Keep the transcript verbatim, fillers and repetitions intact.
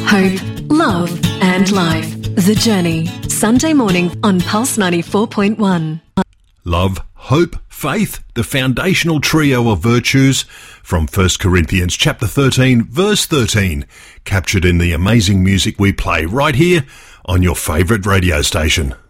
hope, love and life. The Journey. Sunday morning on Pulse ninety-four point one. Love, hope, faith, the foundational trio of virtues from First Corinthians chapter thirteen, verse thirteen, captured in the amazing music we play right here on your favourite radio station.